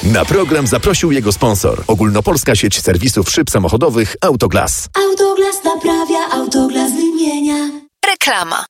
Na program zaprosił jego sponsor. Ogólnopolska sieć serwisów szyb samochodowych Autoglas. Autoglas naprawia, Autoglas wymienia. Reklama.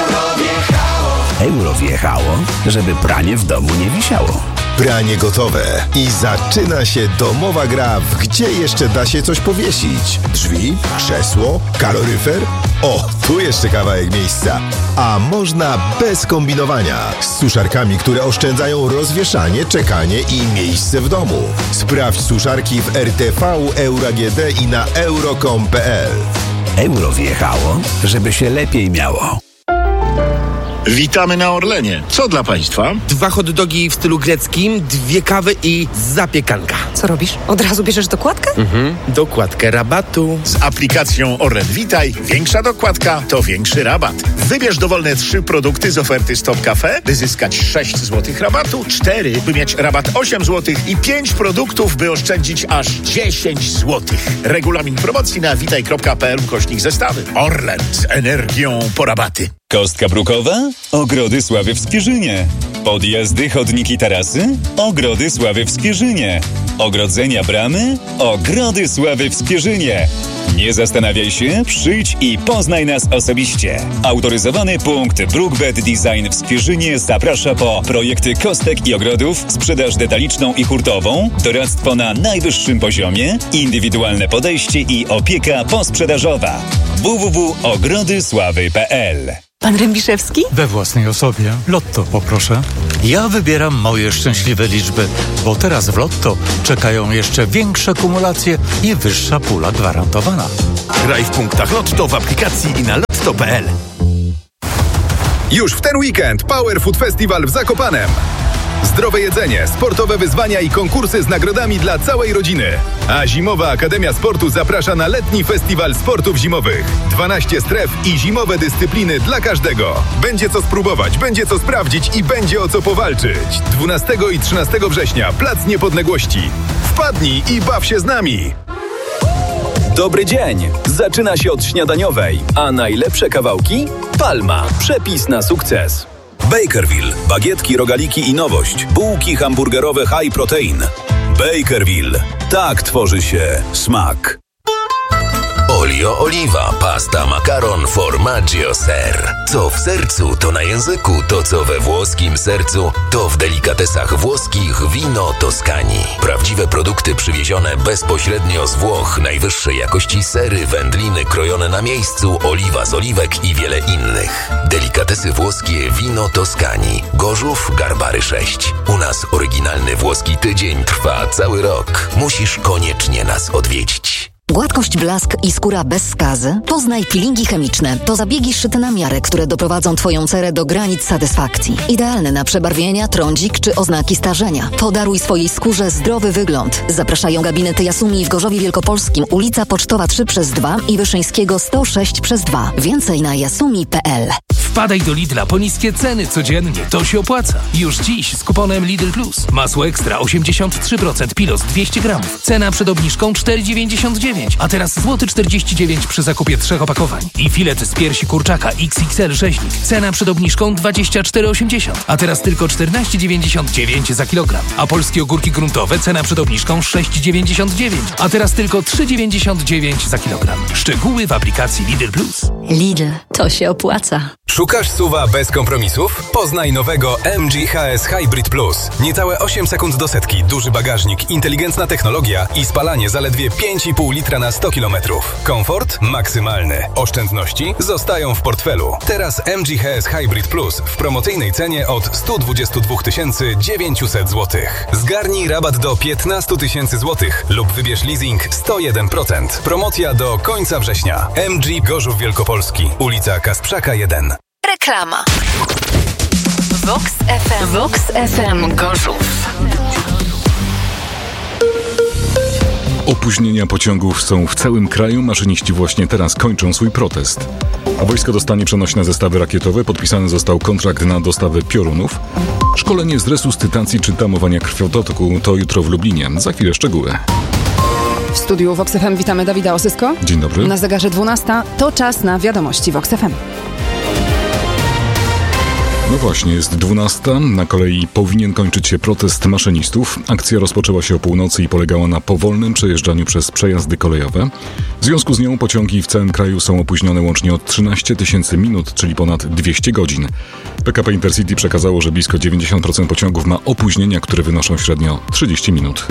Euro wjechało, żeby pranie w domu nie wisiało. Pranie gotowe i zaczyna się domowa gra w gdzie jeszcze da się coś powiesić. Drzwi, krzesło, kaloryfer? O, tu jeszcze kawałek miejsca. A można bez kombinowania. Z suszarkami, które oszczędzają rozwieszanie, czekanie i miejsce w domu. Sprawdź suszarki w RTV, EuroAGD i na euro.com.pl. Euro wjechało, żeby się lepiej miało. Witamy na Orlenie. Co dla Państwa? 2 hot dogi w stylu greckim, 2 kawy i zapiekanka. Co robisz? Od razu bierzesz dokładkę? Dokładkę rabatu. Z aplikacją Orlen Witaj większa dokładka to większy rabat. Wybierz dowolne 3 produkty z oferty Stop Cafe, by zyskać 6 zł rabatu, 4, by mieć rabat 8 zł i 5 produktów, by oszczędzić aż 10 zł. Regulamin promocji na witaj.pl/zestawy. Orlen z energią po rabaty. Kostka brukowa? Ogrody Sławy w Skierzynie. Podjazdy, chodniki, tarasy? Ogrody Sławy w Skierzynie. Ogrodzenia, bramy? Ogrody Sławy w Skierzynie. Nie zastanawiaj się, przyjdź i poznaj nas osobiście. Autoryzowany punkt Brookbed Design w Skierzynie zaprasza po projekty kostek i ogrodów, sprzedaż detaliczną i hurtową, doradztwo na najwyższym poziomie, indywidualne podejście i opieka posprzedażowa. www.ogrodysławy.pl. Pan Rębiszewski? We własnej osobie. Lotto poproszę. Ja wybieram moje szczęśliwe liczby, bo teraz w Lotto czekają jeszcze większe kumulacje i wyższa pula gwarantowana. Graj w punktach Lotto w aplikacji i na lotto.pl. Już w ten weekend Power Food Festival w Zakopanem. Zdrowe jedzenie, sportowe wyzwania i konkursy z nagrodami dla całej rodziny. A Zimowa Akademia Sportu zaprasza na letni festiwal sportów zimowych. 12 stref i zimowe dyscypliny dla każdego. Będzie co spróbować, będzie co sprawdzić i będzie o co powalczyć. 12 i 13 września Plac Niepodległości. Wpadnij i baw się z nami! Dobry dzień! Zaczyna się od śniadaniowej, a najlepsze kawałki? Palma. Przepis na sukces. Bakerville. Bagietki, rogaliki i nowość. Bułki hamburgerowe high protein. Bakerville. Tak tworzy się smak. Olio, oliwa, pasta, makaron, formaggio, ser. Co w sercu, to na języku, to co we włoskim sercu, to w delikatesach włoskich wino Toskanii. Prawdziwe produkty przywiezione bezpośrednio z Włoch, najwyższej jakości sery, wędliny krojone na miejscu, oliwa z oliwek i wiele innych. Delikatesy włoskie wino Toskanii. Gorzów, Garbary 6. U nas oryginalny włoski tydzień trwa cały rok. Musisz koniecznie nas odwiedzić. Gładkość, blask i skóra bez skazy? Poznaj peelingi chemiczne. To zabiegi szyte na miarę, które doprowadzą Twoją cerę do granic satysfakcji. Idealne na przebarwienia, trądzik czy oznaki starzenia. Podaruj swojej skórze zdrowy wygląd. Zapraszają gabinety Yasumi w Gorzowie Wielkopolskim, ulica Pocztowa 3/2 i Wyszyńskiego 106/2. Więcej na yasumi.pl. Wpadaj do Lidla po niskie ceny codziennie. To się opłaca. Już dziś z kuponem Lidl Plus. Masło ekstra 83%, Pilos 200 gramów. Cena przed obniżką 4,99. A teraz złoty 49 przy zakupie 3 opakowań. I filet z piersi kurczaka XXL rzeźnik. Cena przed obniżką 24,80. A teraz tylko 14,99 za kilogram. A polskie ogórki gruntowe cena przed obniżką 6,99. A teraz tylko 3,99 za kilogram. Szczegóły w aplikacji Lidl Plus. Lidl, to się opłaca. Szukasz SUV-a bez kompromisów? Poznaj nowego MG HS Hybrid Plus. Niecałe 8 sekund do setki, duży bagażnik, inteligentna technologia i spalanie zaledwie 5,5 litra na 100 km. Komfort maksymalny. Oszczędności zostają w portfelu. Teraz MG HS Hybrid Plus w promocyjnej cenie od 122 900 zł. Zgarnij rabat do 15 000 zł lub wybierz leasing 101%. Promocja do końca września. MG Gorzów Wielkopolski. Ulica Kasprzaka 1. Reklama. Vox FM. Vox FM Gorzów. Opóźnienia pociągów są w całym kraju. Maszyniści właśnie teraz kończą swój protest. A wojsko dostanie przenośne zestawy rakietowe. Podpisany został kontrakt na dostawę piorunów. Szkolenie z resuscytacji czy tamowania krwotoku to jutro w Lublinie. Za chwilę szczegóły. W studiu Vox FM witamy Dawida Osysko. Dzień dobry. Na zegarze 12 to czas na wiadomości Vox FM. No właśnie, jest 12. Na kolei powinien kończyć się protest maszynistów. Akcja rozpoczęła się o północy i polegała na powolnym przejeżdżaniu przez przejazdy kolejowe. W związku z nią pociągi w całym kraju są opóźnione łącznie o 13 000 minut, czyli ponad 200 godzin. PKP Intercity przekazało, że blisko 90% pociągów ma opóźnienia, które wynoszą średnio 30 minut.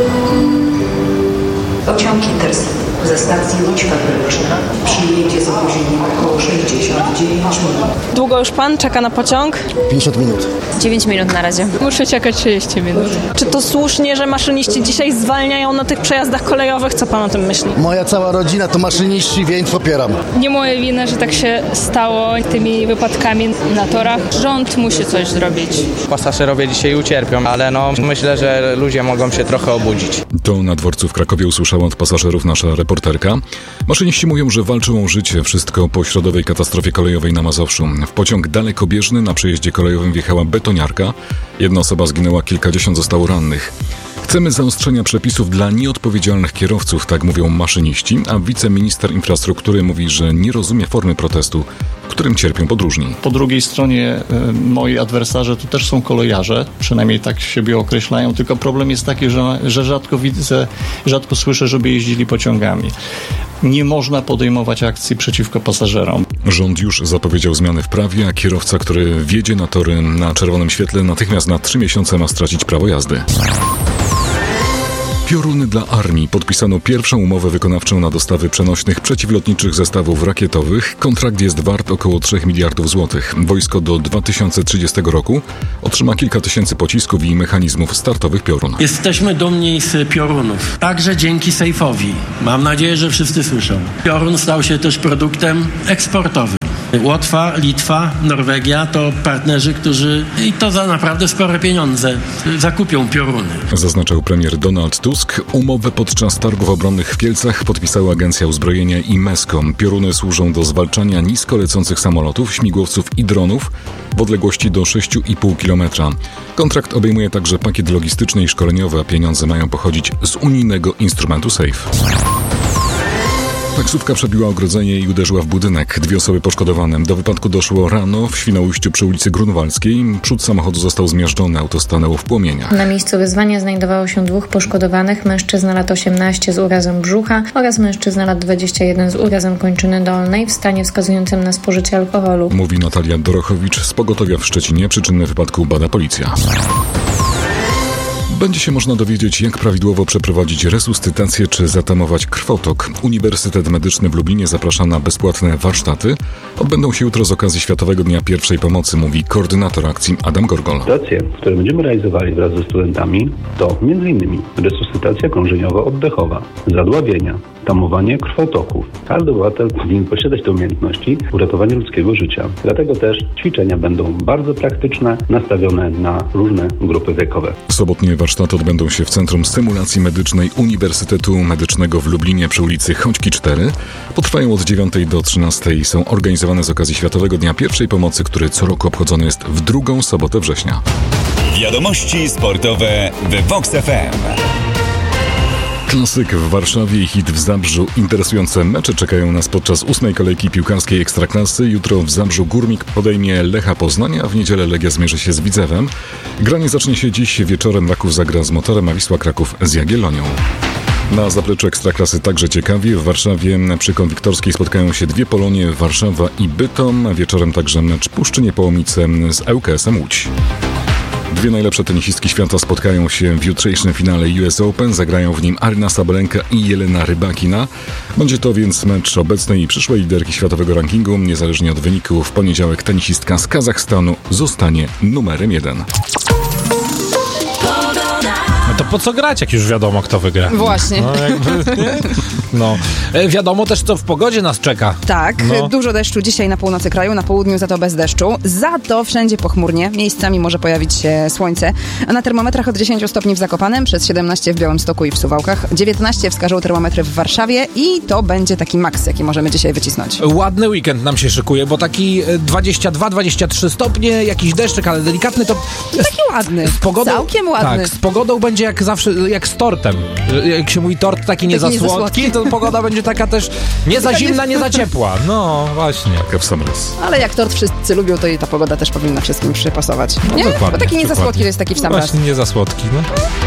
Pociąg Intercity ze stacji Łódź Fabryczna przyjedzie z opóźnieniem około 69 minut. Długo już pan czeka na pociąg? 50 minut. 9 minut na razie. Muszę czekać 30 minut. Czy to słusznie, że maszyniści dzisiaj zwalniają na tych przejazdach kolejowych? Co pan o tym myśli? Moja cała rodzina to maszyniści, więc popieram. Nie moja wina, że tak się stało tymi wypadkami na torach. Rząd musi coś zrobić. Pasażerowie dzisiaj ucierpią, ale myślę, że ludzie mogą się trochę obudzić. To na dworcu w Krakowie usłyszała od pasażerów nasza reporterka. Maszyniści mówią, że walczą o życie. Wszystko po środowej katastrofie kolejowej na Mazowszu. W pociąg dalekobieżny na przejeździe kolejowym wjechała betoniarka. Jedna osoba zginęła, kilkadziesiąt zostało rannych. Chcemy zaostrzenia przepisów dla nieodpowiedzialnych kierowców, tak mówią maszyniści, a wiceminister infrastruktury mówi, że nie rozumie formy protestu, w którym cierpią podróżni. Po drugiej stronie moi adwersarze to też są kolejarze, przynajmniej tak siebie określają, tylko problem jest taki, że rzadko słyszę, żeby jeździli pociągami. Nie można podejmować akcji przeciwko pasażerom. Rząd już zapowiedział zmiany w prawie, a kierowca, który wjedzie na tory na czerwonym świetle, natychmiast na 3 miesiące ma stracić prawo jazdy. Pioruny dla armii. Podpisano pierwszą umowę wykonawczą na dostawy przenośnych przeciwlotniczych zestawów rakietowych. Kontrakt jest wart około 3 miliardów złotych. Wojsko do 2030 roku otrzyma kilka tysięcy pocisków i mechanizmów startowych Piorun. Jesteśmy dumni z Piorunów. Także dzięki Sejfowi. Mam nadzieję, że wszyscy słyszą. Piorun stał się też produktem eksportowym. Łotwa, Litwa, Norwegia to partnerzy, którzy i to za naprawdę spore pieniądze zakupią Pioruny. Zaznaczał premier Donald Tusk. Umowę podczas targów obronnych w Kielcach podpisała Agencja Uzbrojenia i MESCO. Pioruny służą do zwalczania nisko lecących samolotów, śmigłowców i dronów w odległości do 6,5 km. Kontrakt obejmuje także pakiet logistyczny i szkoleniowy, a pieniądze mają pochodzić z unijnego instrumentu SAFE. Taksówka przebiła ogrodzenie i uderzyła w budynek. 2 osoby poszkodowane. Do wypadku doszło rano w Świnoujściu przy ulicy Grunwaldzkiej. Przód samochodu został zmiażdżony, auto stanęło w płomieniach. Na miejscu wyzwania znajdowało się 2 poszkodowanych, mężczyzna lat 18 z urazem brzucha oraz mężczyzna lat 21 z urazem kończyny dolnej w stanie wskazującym na spożycie alkoholu. Mówi Natalia Dorochowicz z pogotowia w Szczecinie. Przyczynę wypadku bada policja. Będzie się można dowiedzieć, jak prawidłowo przeprowadzić resuscytację czy zatamować krwotok. Uniwersytet Medyczny w Lublinie zaprasza na bezpłatne warsztaty. Odbędą się jutro z okazji Światowego Dnia Pierwszej Pomocy, mówi koordynator akcji Adam Gorgol. Resuscytacje, które będziemy realizowali wraz ze studentami, to m.in. resuscytacja krążeniowo-oddechowa, zadławienia, tamowanie krwotoków. Każdy obywatel powinien posiadać te umiejętności w uratowaniu ludzkiego życia. Dlatego też ćwiczenia będą bardzo praktyczne, nastawione na różne grupy wiekowe. Sobotnie warsztaty odbędą się w Centrum Symulacji Medycznej Uniwersytetu Medycznego w Lublinie przy ulicy Choćki 4. Potrwają od 9 do 13 i są organizowane z okazji Światowego Dnia Pierwszej Pomocy, który co roku obchodzony jest w 2. sobotę września. Wiadomości sportowe w Vox FM. Klasyk w Warszawie i hit w Zabrzu. Interesujące mecze czekają nas podczas 8. kolejki piłkarskiej Ekstraklasy. Jutro w Zabrzu Górnik podejmie Lecha Poznań, a w niedzielę Legia zmierzy się z Widzewem. Granie zacznie się dziś wieczorem. Raków zagra z Motorem, a Wisła Kraków z Jagiellonią. Na zapleczu Ekstraklasy także ciekawie. W Warszawie przy Konwiktorskiej spotkają się 2 Polonie, Warszawa i Bytom, a wieczorem także mecz Puszczy Niepołomice z ŁKS-em Łódź. 2 najlepsze tenisistki świata spotkają się w jutrzejszym finale US Open. Zagrają w nim Aryna Sabalenka i Jelena Rybakina. Będzie to więc mecz obecnej i przyszłej liderki światowego rankingu. Niezależnie od wyniku, w poniedziałek tenisistka z Kazachstanu zostanie numerem 1. No to po co grać, jak już wiadomo, kto wygra? Właśnie. Wiadomo też, co w pogodzie nas czeka. Tak, dużo deszczu dzisiaj na północy kraju, na południu za to bez deszczu. Za to wszędzie pochmurnie, miejscami może pojawić się słońce. A na termometrach od 10 stopni w Zakopanem, przez 17 w Białymstoku i w Suwałkach, 19 wskażą termometry w Warszawie i to będzie taki maks, jaki możemy dzisiaj wycisnąć. Ładny weekend nam się szykuje, bo taki 22-23 stopnie, jakiś deszczyk, ale delikatny to... Taki ładny, całkiem ładny. Tak, z pogodą będzie jak jak zawsze, jak z tortem. Jak się mówi tort taki nie za słodki, to pogoda będzie taka też nie za zimna, nie za ciepła. No, właśnie. Taka w sam raz. Ale jak tort wszyscy lubią, to i ta pogoda też powinna wszystkim przypasować. Nie? Dokładnie, Bo taki nie za słodki to jest taki w sam raz. Właśnie nie za słodki, no.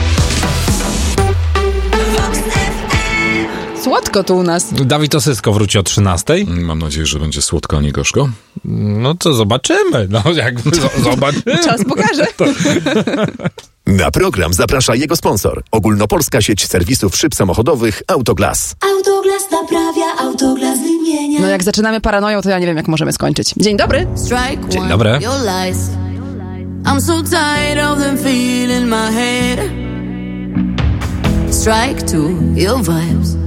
Słodko tu u nas. Dawid Osysko wróci o 13:00. Mam nadzieję, że będzie słodko, a nie gorzko. No to zobaczymy. No jakby zobaczymy. Czas pokaże. Na program zaprasza jego sponsor. Ogólnopolska sieć serwisów szyb samochodowych Autoglas. Autoglas naprawia, Autoglas wymienia. No jak zaczynamy paranoją, to ja nie wiem, jak możemy skończyć. Dzień dobry. Dzień dobry. I'm so tired of them feeling my head. Strike two, your vibes.